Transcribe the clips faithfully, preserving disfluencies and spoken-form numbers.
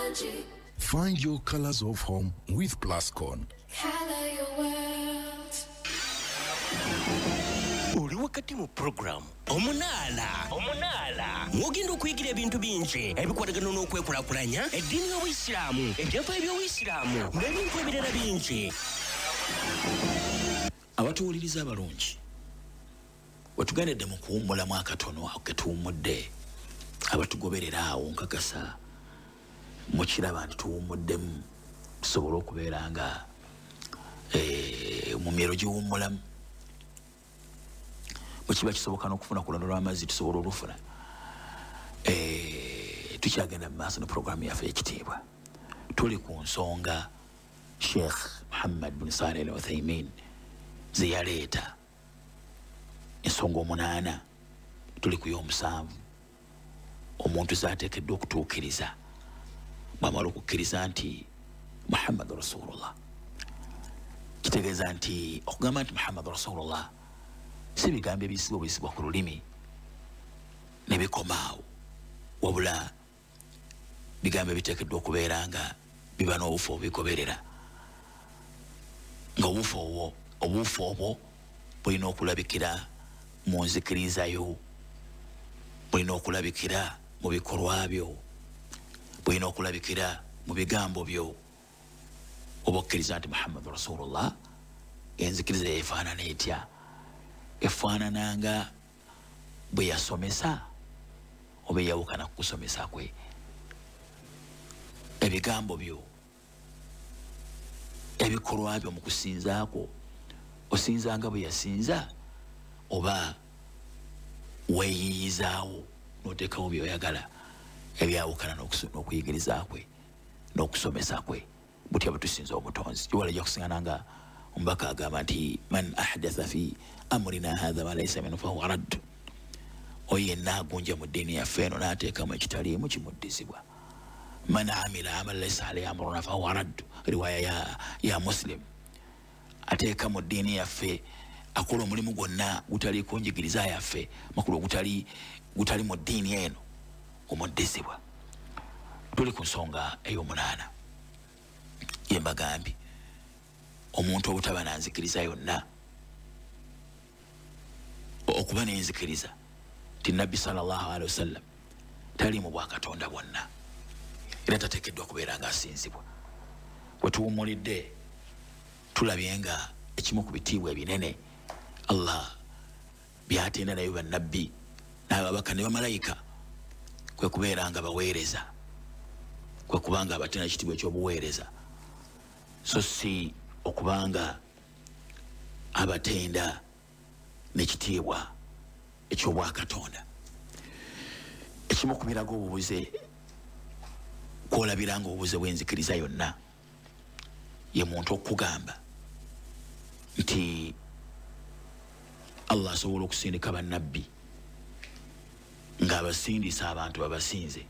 Magic. Find your colors of home with Plascon. Color your world. Uli wakati mu program omunala omunala mugenda okuyigira ebintu bingi ebikwatagana n'okwekulakulanya eddiini y'Obuyisiraamu ebyafaayo by'Obuyisiraamu n'ebintu ebirala bingi. Abatuwuliriza abalungi wetugendedde mu kuwummulamu akatono ke tuwummudde abatugoberera awo nkakasa mukiraba nti tuwummuddemu tusobole okubeera nga mu myero giwummulamu bwekiba kisoboka n'okufuna ku luno lw'amazzi tusobola olufuna tukyagenda mu maaso ne puroguramu yaffe ekitiibwa tuli ku nsonga Sheikh Muhammad bin Salih Al Uthaymin ze yaleeta ensonga omunaana tuli ku y'omusanvu omuntu z'ateekeddwa okutuukiriza bw'amala okukkiriza nti Muhammad Rasulullah kitegeeza nti okugamba nti Muhammad Rasulullah si bigambo ebiyisibwa obuyisibwa ku lulimi ne bikomaawo wabula bigambo ebiteekeddwa okubeera nga biba n'obufu obubigoberera nga obufu obwo obufu obwo bulina okulabikira mu nzikiriza yo bulina okulabikira mu bikolwa byo bulina okulabikira mu bigambo byo oba okkiriza nti Muhammad Rasulullah enzikiriza yefaanana etya efaanananga bwe yasomesa oba eyawukana ku kusomesa kwe ebigambo byo ebikolwa byo mu kusinzaako osinzanga bwe yasinza oba weeyiyizaawo n'oteekawo byoyagala ebyawukana n'okuyigiriza kwe n'okusomesa kwe butya bwe tusinza omutonzi kiwala ejja kusiŋana nga omubaka agamba nti man ahdatha fi amrina hadha ma laysa minhu fahuwa raddu oyo yenna agunja mu ddiini yaffe eno n'ateekamu ekitaliimu kimuddizibwa man amila amala laysa alayhi amruna fahuwa raddu riwaya ya, ya Muslim ateeka mu ddiini yaffe akola omulimu gwonna gutaliiko njigiriza yaffe makulu gutali gutali mu ddiini eno omuddizibwa. Tuli ku nsonga ey'omunaana ye mbagambye omuntu obutaba nanzikiriza yonna okuba nenzikiriza ti nabbi sallallahu alaihi wasallam tali mu bwakatonda bwonna era tateekeddwa okubeera ng'asinzibwa. Bwe tuwummulidde tulabye nga ekimu ku bitiibwa ebinene Allah byatenda nayo bannabbi n'ababaka ne bamalayika kwe kubeera nga baweereza kwe kubanga abatenda ekitiibwa ekyobuweereza so si okubanga abatenda n'ekitiibwa eky'obwakatonda. Ekimu ku biraga obubuze kwolabira nga obubuze bw'enzikiriza yonna ye muntu okugamba nti Allah asobola okusindika bannabbi ng'abasindisa abantu babasinze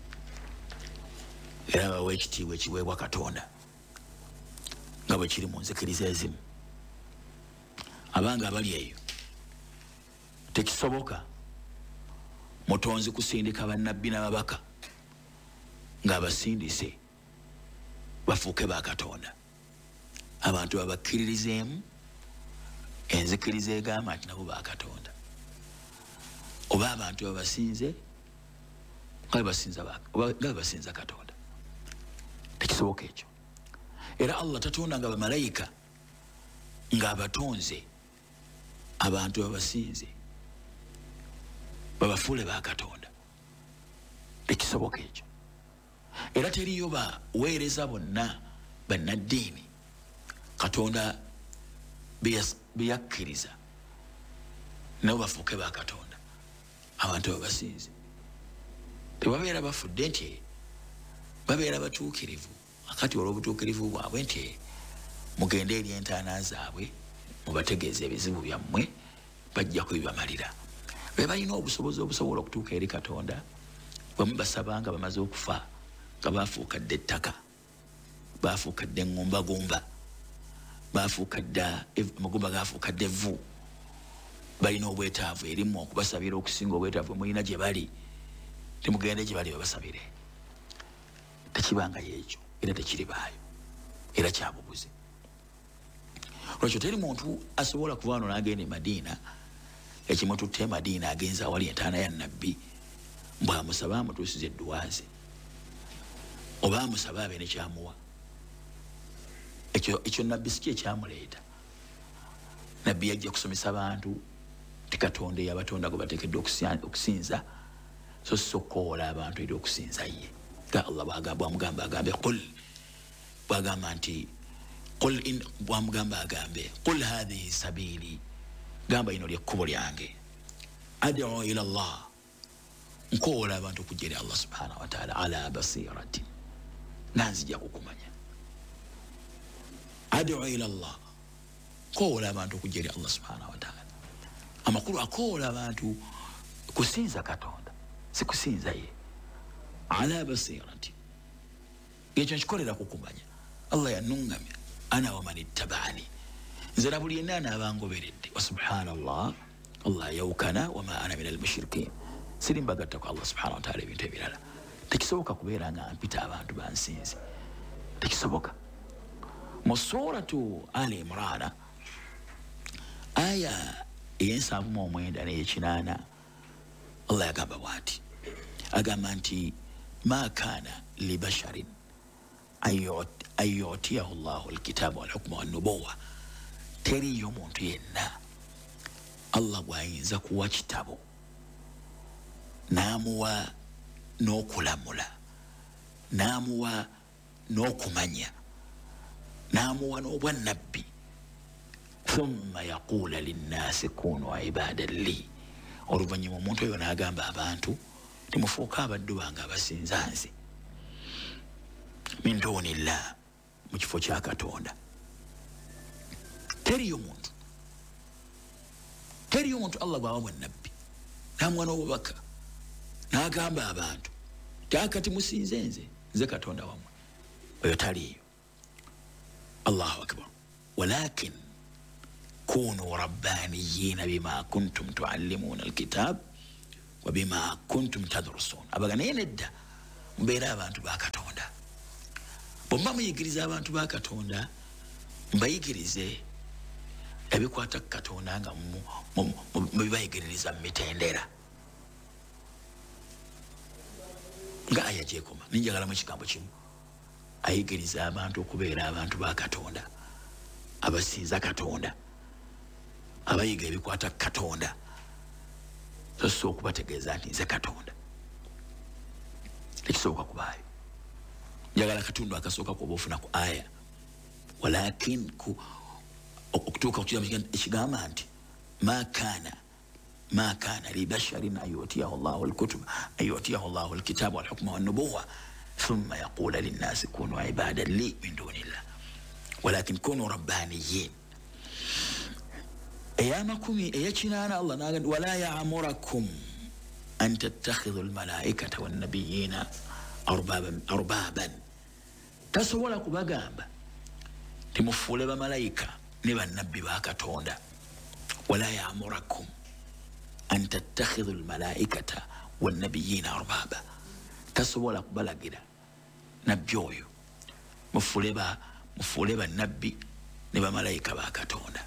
era bawa ekitiibwa ekiweebwa Katonda nga bwe kiri mu nzikiriza ezimu. Abanga abali eyo tekisoboka mutonzi kusindika bannabbi n'ababaka ng'abasindise bafuuke ba Katonda abantu babakkiririzeemu enzikiriza egamba nti nabo ba Katonda oba abantu babasinze nga basinza Katonda. Tekisoboka ekyo. Era Allah tatonda nga bamalayika ng'abatonze abantu babasinze babafuule ba Katonda. Tekisoboka ekyo. Era teriyo baweereza bonna bannaddiini Katonda beyakkiriza nabo bafuuke ba Katonda abantu babasinze. Tebabeera bafudde nti babeera batuukirivu akati olw'obutuukirivu bwabwe nti mugende eri entaana zaabwe mubategeeza ebizibu byammwe bajja kubibamalira. Be balina obusobozi obusobola okutuuka eri Katonda bamwe basabanga bamaze okufa nga baafuuka dda ettaka baafuuka dda eŋŋumbagumba baafuuka dda amagumba gaafuuka dda evvu balina obwetaavu erimu okubasabira okusinga obwetaavu mulina gye bali temugende gye bali babasabire. tekibanga yekyo era tekiribaayo era kyabubuze. Lwekyo teri muntu asobola kuva wano n'agenda e Madiina ekimututte e Madiina agenza awali entaana ya nnabbi bw'amusaba amutuusiza edduwaazi oba amusaba abe ne kyamuwa. Ekyo ekyo nnabbi si kye kyamuleeta. Nabbi yajja kusomesa bantu ti Katonda eyabatonda gwe bateekeddwa okusinza so si okukoola abantu eri okusinza ye. Nga Allah bw'amugamba agambe qul bw'agamba nti qul in bw'amugamba agambe qul hadhihi sabiili gamba ino lyekkubo lyange ad'u ila Allah nkoola abantu okujja eri Allah subhanahu wa ta'ala ala basirati nanzija kukumanya. Ad'u ila Allah koola abantu okujja eri Allah subhanahu wa ta'ala. Amakulu akoola abantu kusinza Katonda si kusinza ye. Ala basirati ekyo nkikolera kukumanya. Allah yanungamya ana wa man ittaba'ani nze na buli yenna anaabangoberedde. Wa subhanallah Allah yawkana wa ma ana min al-mushrikin. Siri mbagatta ku Allah subhanahu wa ta'ala ebintu ebirala. Tekisoboka kubeera nga mpita abantu bansinzi. Tekisoboka. Mu suratu Ali Imran aya ey'ensanvu mu omwenda n'ey'ekinaana Allah yagamba bw'ati agamba nti ma kana li basharin ayotiyahu Allahu alkitaba walhukma wannubuwa. Teriyo muntu yenna Allah bw'ayinza kuwa kitabo n'amuwa n'okulamula n'amuwa n'okumanya n'amuwa n'obwannabbi thumma yaqula linnaasi kunu ibadan li. Oluvannyuma omuntu oyo n'agamba abantu timufuuka abaddu bange abasinza nze min dunillah mu kifo kya Katonda. Teriyo muntu teriyo muntu Allah bw'awa bwannabbi n'amuwa n'obubaka n'agamba abantu kakati musinze nze nze Katonda wammwe oyo taliyo. Allahu akbar. Walakin kunu rabbaniyina bima kuntum tuallimuna alkitab wa bima kuntum tadrusun. Abaga naye nedda mbeera abantu ba Katonda. Bw'oba muyigiriza abantu ba Katonda mbayigirize ebikwata ku Katonda nga mubibayigiririza mu mitendera. Nga aya gyekoma ninjagalamu ekigambo kimu ayigiriza abantu okubeera abantu ba Katonda abasinza Katonda abayiga ebikwata ku Katonda so si okubategeeza nti nze Katonda. Tekisoboka kubaayo. Njagala katundu akasooka kuba ofuna ku aya walakin okutuuka ekigamba nti ma kana ma kana li basharin ayotiyahu Allahu alkutuba ayotiyahu Allahu alkitaba walhukma wannubuwa thumma yaqula linnaasi kunu ibadan li min dunillah walakin kunu rabbaniyin. eyamakumi eyakinaana Allah n'agamba wala ya'murakum an tattakhidhu almalaikata wannabiyina arbaban arbaban. Tasobola kubagamba timufuule bamalayika ne bannabbi ba Katonda. Wala ya'murakum an tattakhidhu almalaikata wannabiyina arbaba. Tasobola kubalagira nabbi oyo mufuule ba mufuule bannabbi ne bamalayika ba Katonda.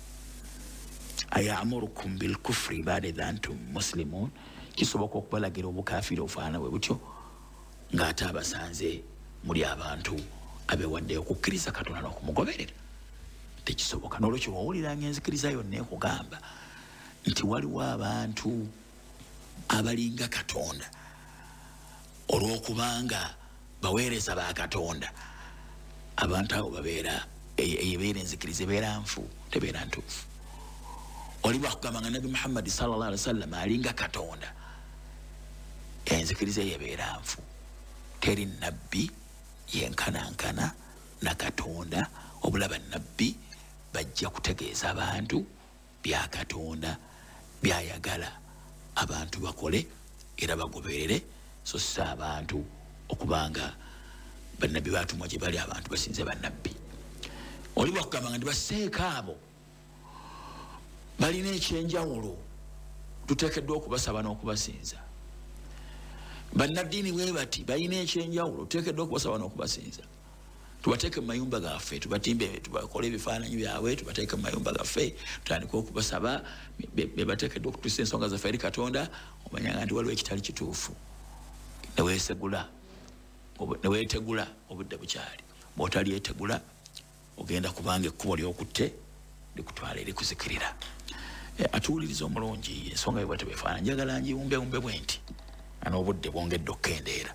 Ayamurukum bil kufri ba'da idha antum muslimun. Kisoboka okubalagira obukafiri ofaana bwe butyo ng'ate abasanze muli abantu abewadde okukkiriza Katonda n'okumugoberera. Tekisoboka. N'olwekyo wawuliranga enzikiriza yonna ekugamba nti waliwo abantu abalinga Katonda olw'okubanga baweereza ba Katonda. Abantu abo babeera ebeera enzikiriza ebeera nfu tebeera ntuufu. Oli bwakugamba nga Nabi Muhammad sallallahu alaihi wasallam alinga Katonda enzikiriza yebeera nfu. Teri nabbi yenkanankana na Katonda obulaba nabbi bajja kutegeeza abantu bya Katonda byayagala abantu bakole era bagoberere so si abantu okubanga bannabbi batumwa gye bali abantu basinze bannabbi. Oli bwakugamba nga ndibaseeka abo balina ekyenjawulo tuteekeddwa okubasaba n'okubasinza. bannaddiini bwe bati balina ekyenjawulo tuteekeddwa okubasaba n'okubasinza tubateeke mu mayumba gaffe tubatimbe tubakole ebifaananyi byabwe tubateeke mu mayumba gaffe tutandike okubasaba be bateekeddwa okutuusa ensonga zaffe eri Katonda omanyanga nti waliwo ekitali kituufu neweesegula neweetegula obudde bukyali bw'otalyetegula ogenda kubanga ekkubo ly'okutte likutwala erikuzikirira atuwuliriza omulungi ensonga bwe tebeefaana njagala njiwumbewumbe bwe nti n'obudde bwongedde okukendeera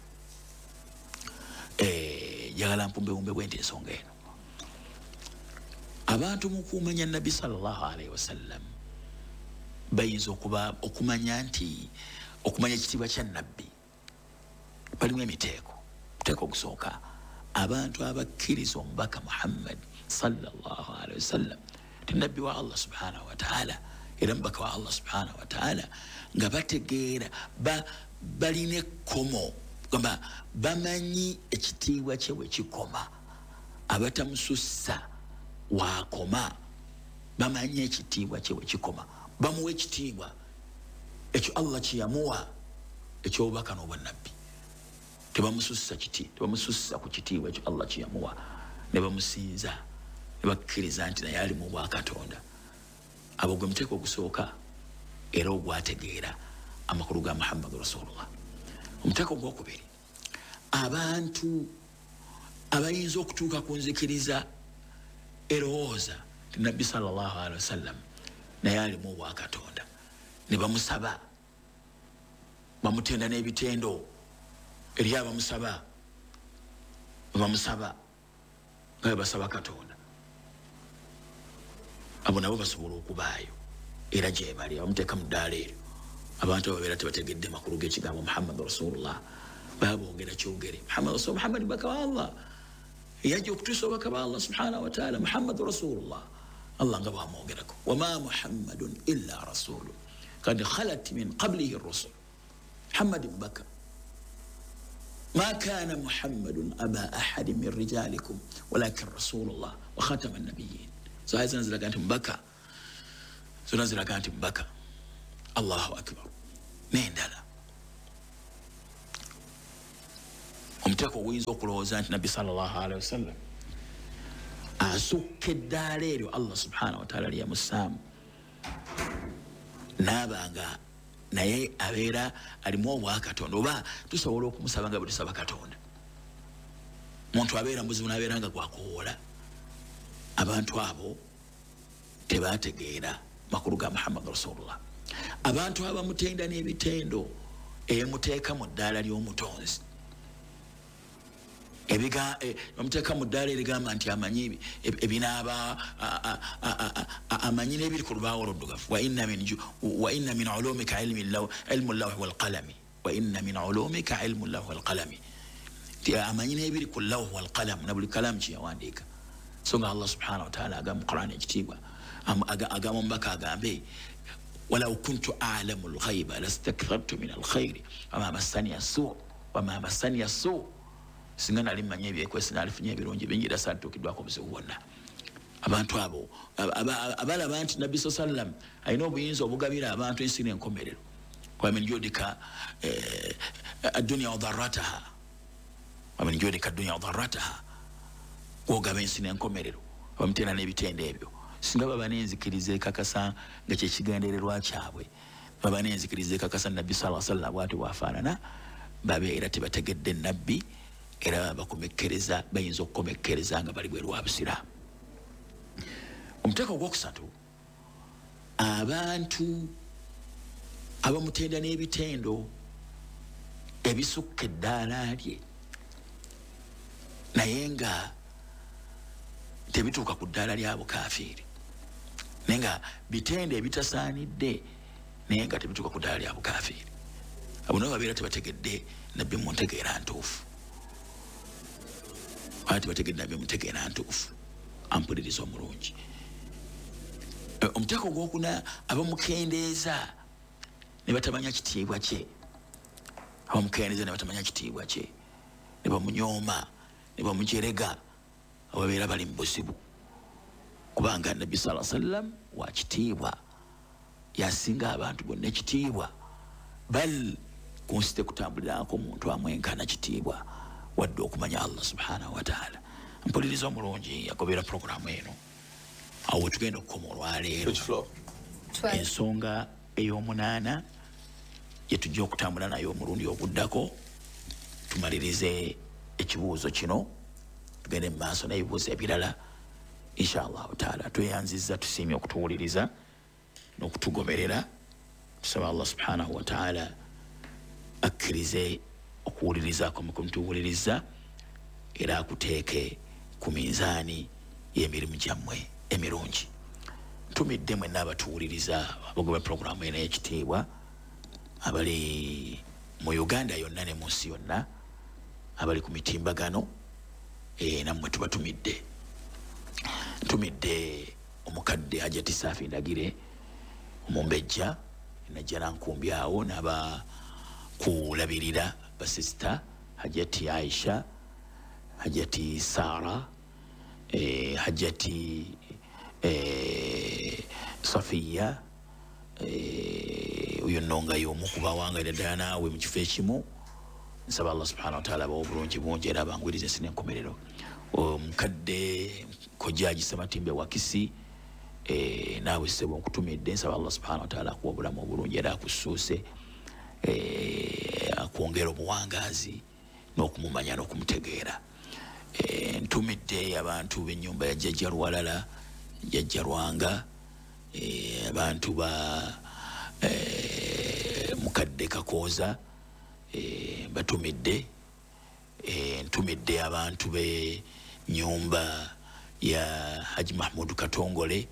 njagala mpumbewumbe bwe nti ensonga eno abantu mu kumanya nabbi sallallahu alaihi wasallam bayinza okuba okumanya nti okumanya ekitiibwa kya nabbi balimu emiteeko muteeko ogusooka abantu abakkiriza omubaka Muhammad sallallahu alaihi wasallam ti nabbi wa Allah subhanahu wa ta'ala era mubaka wa Allah subhanahu wa ta'ala nga bategeera ba balina ekkomo gamba bamanyi ekitiibwa kye bwe kikoma abatamusussa wakoma bamanyi ekitiibwa kye bwe kikoma bamuwa ekitiibwa ekyo Allah kye yamuwa ekyobubaka n'obwannabbi tebamusussa kiti tebamusussa ku kitiibwa ekyo Allah kye yamuwa ne bamusinza ne bakkiriza nti naye ali mu bwa Katonda abo gwe muteeko ogusooka era ogwategeera amakulu ga Muhammad Rasulullah omuteeko gwokubiri abantu abayinza okutuuka ku nzikiriza erowooza ti nabbi sallallahu alaihi wasallam naye alimu obwa Katonda ne bamusaba bamutenda n'ebitendo eri abamusaba bamusaba nga bwe basaba Katonda abo nabo basobola okubaayo era gye bali bamuteeka mu ddaala eryo abantu ababeera tebategedde makulu g'ekigambo Muhammad Rasulullah babongera kyogere Muhammad Rasul Muhammad baka wa Allah yajja okutuusa obubaka bwa Allah subhanahu wa ta'ala Muhammad Rasulullah Allah nga bwamwogerako wama Muhammadun illa rasulun kad khalat min qablihi ar-rusul Muhammad baka ما كان محمد أبا أحد من رجالكم ولكن رسول الله وخاتم النبيين سواء نزل كانت مبكى سنزل كانت مبكى الله أكبر مين دالا ومتكو وينزو قلوزان النبي صلى الله عليه وسلم أسوك الدالير الله سبحانه وتعالى لي مسام نابا naye abeera alimu obwa Katonda oba tusobola okumusaba nga bwe tusaba Katonda muntu abeera muzibu n'abeera nga gwakoola abantu abo tebategeera makulu ga Muhammad Rasulullah abantu abamutenda n'ebitendo emuteeka mu ddaala ly'omutonzi ebiga bamuteeka mu ddaala erigamba nti amanyi ebinaaba amanyi n'ebiri ku lubaawo oluddugavu wa inna min wa inna min ulumika ilmi llaw ilmu llawhi wal qalami wa inna min ulumika ilmu llawhi wal qalami ti amanyi n'ebiri ku llawhi wal qalam na buli kalamu kye yawandiika so nga Allah subhanahu wa ta'ala agamba mu Qur'an ekitiibwa agamba omubaka agambe walaw kuntu a'lamu al-ghayba lastakthartu min al-khayri wama massani as-su' wama massani as-su' singa nali mmanyi ebyekwesi nalifunye ebirungi bingi era saatuukiddwako obuzibu bwonna abantu abo abalaba nti nabbi sallam alina obuyinza obugabira abantu ensi n'enkomerero wamin judika addunya wadarrataha wamin judika addunya wadarrataha gwogaba ensi n'enkomerero bamutenda n'ebitendo ebyo singa baba n'enzikiriza ekakasa nga kyekigendererwa kyabwe baba n'enzikiriza ekakasa nabbi sallallahu alaihi wasallam bw'ati bw'afaanana babeera tebategedde nabbi era bakomekkereza bayinza okukomekkereza nga bali bweru wa busiraamu omuteeko ogwokusatu abantu abamutenda n'ebitendo ebisukka eddaala lye naye nga tebituuka ku ddaala lya bukaafiiri naye nga bitendo ebitasaanidde naye nga tebituuka ku ddaala lya bukaafiiri abo nabo babeera tebategedde nabbi mu ntegeera ntuufu ati bategedde nabbi mu ntegeera ntuufu ampuliriza omulungi omuteeko ogwokuna abamukendeeza ne batamanya kitiibwa kye abamukendeeza ne batamanya kitiibwa kye ne bamunyooma ne bamujerega ababeera bali mu buzibu kubanga nabbi sallallahu alaihi wasallam wa kitiibwa yasinga abantu bonna ekitiibwa bal kunsite kutambulirako omuntu amwenkana kitiibwa wadde okumanya Allah subhanahu wa ta'ala. Mpuliriza omulungi yagobera programu eno awo tugenda okukoma olwaleero ensonga ey'omunaana yetujja okutambula nayo omulundi oguddako tumalirize ekibuuzo kino tugende mu maaso n'ebibuuzo ebirala inshallah taala. Tweyanzizza tusiimye okutuwuliriza n'okutugoberera. Tusaba Allah subhanahu wa ta'ala akkirize okuwulirizaako mukumtuwuliriza era akuteeke ku minzaani y'emirimu gyammwe emirungi. Ntumidde mwenna abatuwuliriza abagoba programu eno ey'ekitiibwa abali mu Uganda yonna ne mu nsi yonna abali ku mitimbagano e, nammwe tubatumidde. Ntumidde omukadde Hajati Safi Ndagire omumbejja najja nankumbi awo n'aba kulabirira basista Hajati Aisha, Hajati Sara, eh, Hajati eh, Safiya, uyo eh, nonga y'omu ku bawangalira ddala naawe mu kifo ekimu. Nsaba Allah subhanahu wa ta'ala abawa obulungi bungi era abangwirize ensini enkomerero. Omukadde Kojaaji Sematimbe Wakisi eh, naawe ssebo nkutumidde. Nsaba Allah subhanahu wa ta'ala akuwa obulamu obulungi era akusuuse eh, akwongera obuwangaazi n'okumumanya n'okumutegeera. E, ntumidde abantu b'ennyumba ya Jjajja Lwalala, Jjajja Lwanga, e, abantu ba e, Mukadde Kakooza e, batumidde. E, ntumidde abantu b'ennyumba ya Haji Mahmoud Katongole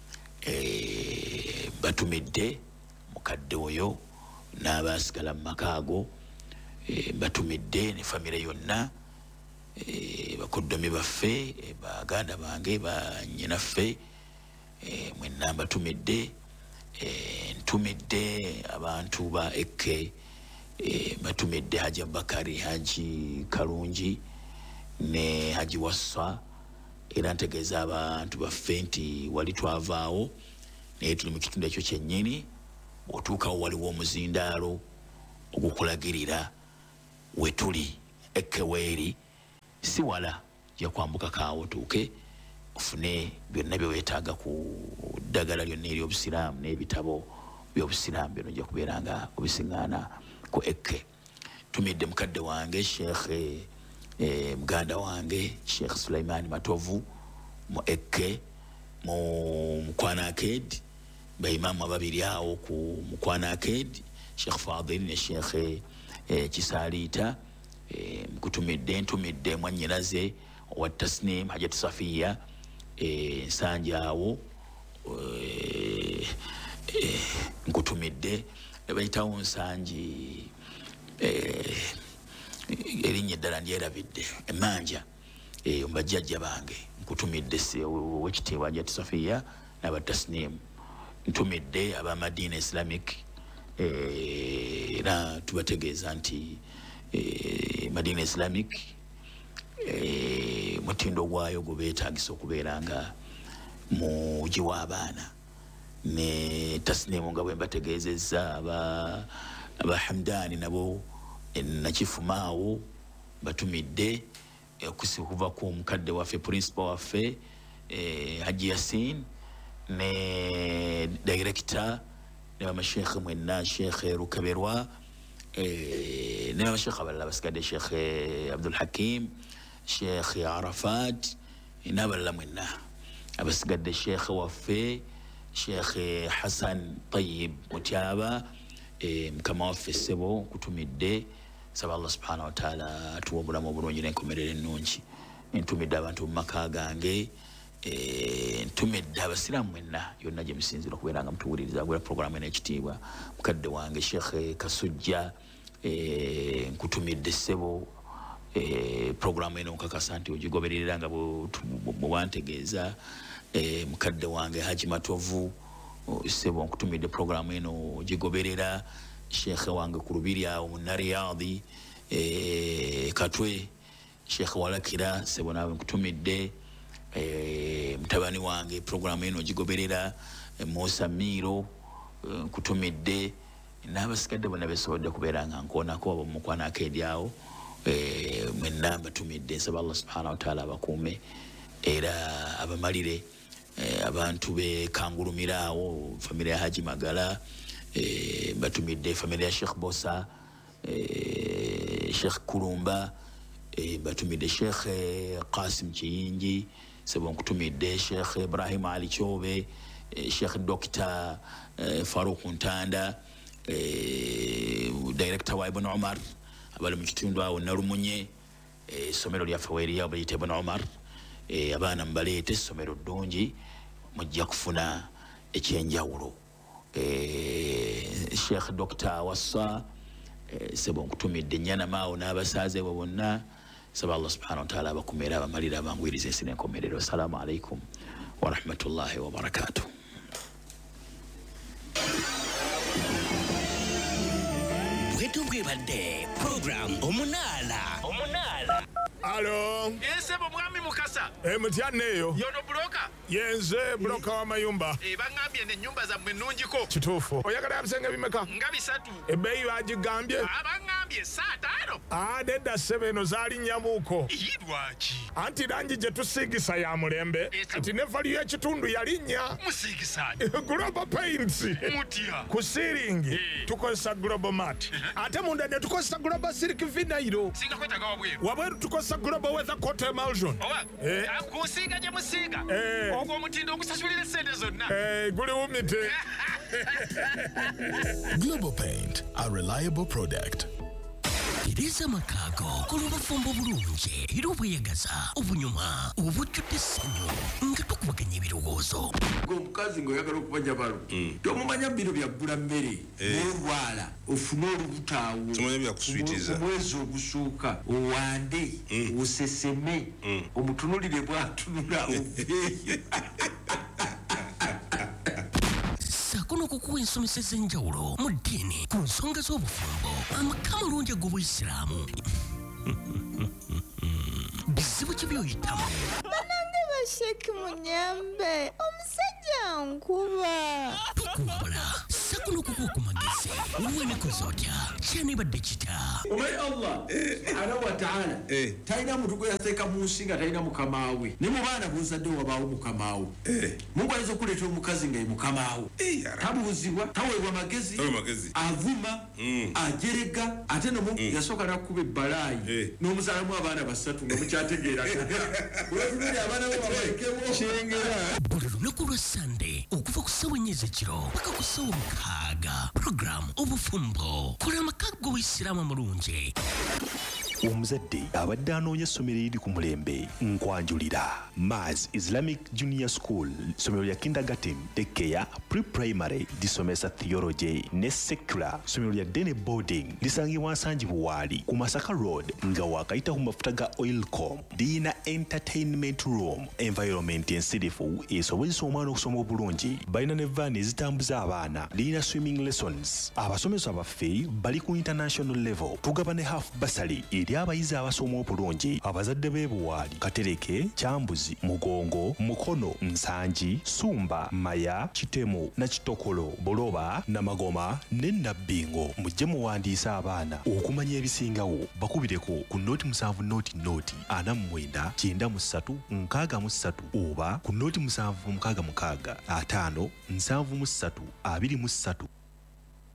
e, batumidde mukadde oyo n'abaasigala mu makaago e, batumidde ne famire yonna. E, bakoddomi baffe e, baganda bange bannyinaffe e, mwenna mbatumidde. E, ntumidde abantu ba Ekke e, batumidde Haji Abakari, Haji Kalungi ne Haji Wassa. Era ntegeeza abantu baffe nti wali twavaawo naye tuli mu kitundu ekyo kyennyini. Bw'otuukawo waliwo omuzindaalo ogukulagirira we tuli Ekke weeri si wala ya kwambuka kaawo tuuke ofune byonna bye weetaaga ku ddagala lyonna ery'obusiraamu n'ebitabo by'obusiraamu byonna ojja kubeera nga obisiŋŋaana ku Ekke. Tumidde mukadde wange Sheikh eh, muganda wange Sheikh Sulaiman Matovu mu Ekke mu Mukwana Arcade, baimaamu ababiri awo ku Mukwana Arcade, Sheikh Fadil ne Sheikh eh, Kisaliita. E, mkutumidde ntumidde mwannyinaze owa Tasnim Hajati Safiya e, nsanja awo e, e, nkutumidde bayitawo nsangi e, erinnya eddala ndyerabidde Emanja e, ombajjajja bange nkutumidde owekitiibwa Hajati Safiya n'aba Tasnim. Ntumidde ab'Amadina Islamic era e, tubategeeza nti E, Madina Islamic e, mutindo gwayo gubeetagisa okubeera nga mugi w'abaana ne Tasnimu nga bwe mbategeezezza aba, aba Hamdani nabo e, nakifumaawo batumidde okusi kuva ku mukadde waffe principal waffe e, Haji Yasin ne director ne bamashekhe mwenna Sheikh Rukaberwa e, ne bamashekhe abalala basigadde Sheikh Abdul Hakim, Sheikh Arafat n'abalala mwenna abasigadde Sheikh waffe Sheikh Hassan Tayyib Mutyaba e, mukama waffe ssebo kutumidde. Saba Allah subhanahu wa ta'ala atuwa obulamu obulungi n'enkomerero ennungi. Ntumidde abantu mu maka gange e, ntumidde abasiraamu mwenna yonna gye musinzira okubeera nga mutuwuliriza gwera programu eno ekitiibwa. Mukadde wange Sheikh Kasujja e, nkutumidde ssebo e, programu eno nkakasa nti ogigobererera nga bwe wantegeeza. E, mukadde wange Haji Matovu ssebo nkutumidde programu eno ogigoberera. Sheikh wange ku lubiri awo mu Nariyadhi e, Katwe Sheikh Walakira ssebo naawe nkutumidde. E, mutabani wange programu eno ogigoberera. E, Musa Miro e, nkutumidde. n'abasigadde bonna besobodde kubeera nga nkoonako oba mukwanako eryawo eh, mwenna mbatumidde nsaba Allah subhanahu wa ta'ala abakuume era abamalire eh, abantu bekangulumiraawo famire ya Haji Magala eh, batumidde famire ya Sheikh Bosa eh, Sheikh Kulumba eh, batumidde Sheikh eh, Qasim Kiyingi sebo nkutumidde Sheikh Ibrahim Ali Chobe eh, Sheikh Doctor eh, Farouk Ntanda eh, Director wa Ibn Umar abali mu kitundu awo Nalumunye eh, somero lya Faweriya bayite Ibn Umar eh, abana mbaleete somero ddungi mujja kufuna ekyenjawulo eh, Sheikh Doctor Wassa eh, sebo nkutumidde nyana maawo n'abasaze bo bonna saba Allah subhanahu wa ta'ala abakumera abamalira abangwiriza ensina enkomerero. Assalamu alaikum wa rahmatullahi wa barakatuh. Bwetu bwebadde program omunala omunala. Alo. Ese bo mwami Mukasa. Eh mutyanne eyo. Yono bloka. Yenze bloka wa mayumba. Eh bangambye ne nyumba za mwenunjiko. Kituufu. Oyagala abisenge bimeka? Nga bisatu. Ebbeeyi bagigambye. Abangambye saa tano. Ah dedda sebeno zaali nyamuuko. Yidwaki. Anti langi gye tusiigisa ya mulembe. Anti ne value y'ekitundu yalinnya. Musigisani. Global Paints. Mutia. Ku ceiling Eh. tukozesa Global Mat. Ate munda ne tukozesa Global Silk Vinyl. Singa kwetaga wabweru. Wabweru tukozesa Global Weather Coat Emulsion. Owa. Eh. Akusinga gye musiga. Eh. Ogwo omutindo okusasulira sente zonna. Eh guli wumite. Global Paint, a reliable product. Tereza Makago kulubafumbo bulungi era obweyagaza obunyuma obujjudde essanyu nga tukubaganya ebirowoozo. Omukazi ng'oyagala okubanja balo tomumanya bino byaggula mmere n'olwala ofune olubutaawo omwezi ogusooka owande oseseme omutunulire bw'atunula oveeyo. Saako n'okukuwa ensomesa ez'enjawulo mu ddiini ku nsonga z'obufumbo amaka malungi ag'Obuyisiraamu. Bizibu ki by'oyitamu? Banange basheki munyambe omusajja nkuba. Tukuwabula saako n'okukuwa ku magezi wenekoze otya kyanibadde kita. Omanyi Allah subhanahu wa ta'ala talina muntu gwe yateeka mu nsi nga talina mukamaawe ne mu baana b'ozadde wabaawo mukamaawo. Mungu ayinza okuleetera omukazi nga ye mukamaawo tabuuzibwa taweebwa magezi avuma ajerega ate nomu yasooka n'akkuba ebbalaayi n'omuzaalamu abaana basatu nga mukyategeeragana olwatulire abaana bo babalekemo kyengera. Buli lunaku lwa Sande okuva ku ssaawa ennya ez'ekiro paka ku ssaawa mukaaga program obufumbo kola amaka g'Obuyisiraamu amulungi. Omuzadde abadde anoonya essomero eriri ku mulembe nkwanjulira Maz Islamic Junior School, ssomero lya kindergarten, daycare, pre-primary lisomesa theology ne secular. Ssomero lya Dene boarding lisangibwa Nsangi Buwaali ku Masaka Road nga wakayita ku mafuta ga Oilcom. Liyina entertainment room, environment ensirifu esobozesa omwana okusoma obulungi. Balina ne van ezitambuza abaana. Liyina swimming lessons. Abasomesa baffe bali ku international level. Tugaba ne half bursary eri abayizi abasoma obulungi. Abazadde b'e Buwaali, Katereke, Kyambuzi, Mugongo, Mukono, Nsangi, Sumba, Maya, Kitemo na Kitokolo, Boloba, Namagoma ne Nabbingo. Mujje muwandiisa abaana okumanya ebisingawo. Bakubireko ku noti musanvu noti noti ana mu mwenda kyenda mu ssatu nkaaga mu ssatu oba ku noti musanvu mukaaga mukaaga ataano nsanvu mu ssatu abiri mu ssatu